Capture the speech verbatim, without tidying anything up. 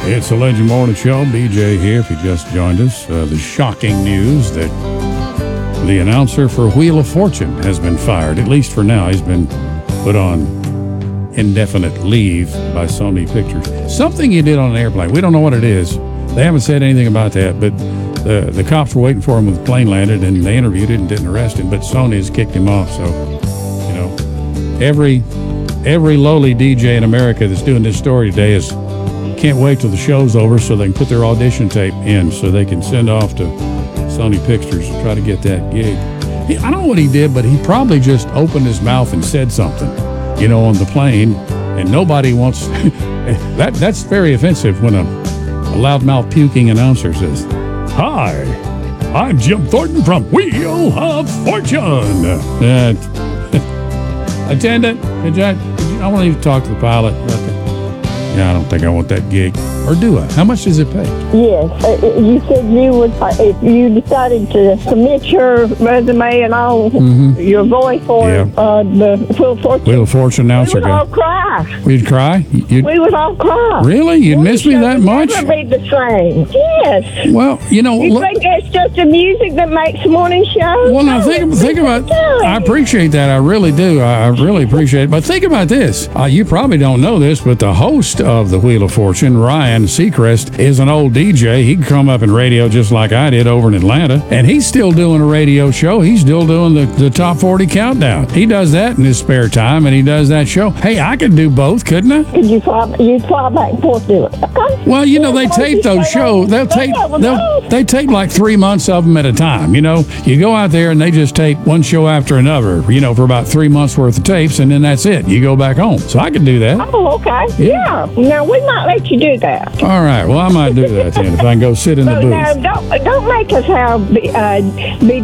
It's the Legend Morning Show. B J here if you just joined us. Uh, the shocking news that the announcer for Wheel of Fortune has been fired, at least for now. He's been put on indefinite leave by Sony Pictures. Something he did on an airplane. We don't know what it is. They haven't said anything about that, but the, the cops were waiting for him when the plane landed, and they interviewed him and didn't arrest him, but Sony has kicked him off. So, you know, every every lowly D J in America that's doing this story today is can't wait till the show's over so they can put their audition tape in so they can send off to Sony Pictures to try to get that gig. He, I don't know what he did, but he probably just opened his mouth and said something, you know, on the plane, and nobody wants that. That's very offensive when a, a loudmouth puking announcer says, "Hi, I'm Jim Thornton from Wheel of Fortune." Uh, attendant, could you, could you, I want you to talk to the pilot. Okay. Yeah, I don't think I want that gig. Or do I? How much does it pay? Yes. Uh, you said you would, uh, if you decided to submit your resume and all, mm-hmm. your voice for yeah. uh, the Wheel of Fortune. Wheel of Fortune announcer. We would all cry. We'd cry? You'd, we would all cry. Really? You'd miss me that much? It would never be the same. Yes. Well, you know. You look, think it's just the music that makes morning shows? Well, now think, think about I appreciate that. I really do. I, I really appreciate it. But think about this. Uh, you probably don't know this, but the host of the Wheel of Fortune, Ryan Seacrest, is an old D J. He come up in radio just like I did over in Atlanta, and he's still doing a radio show. He's still doing the, the Top forty Countdown. He does that in his spare time, and he does that show. Hey, I could do both, couldn't I? Could you fly, you fly back and forth to it? Okay. Well, you know, they tape those shows. They'll tape, they'll, they tape like three months of them at a time. You know, you go out there and they just tape one show after another, you know, for about three months worth of tapes, and then that's it. You go back home. So I can do that. Oh, okay. Yeah. yeah. Now, we might let you do that. All right. Well, I might do that then if I can go sit in the so, booth. Now, don't, don't make us have uh, be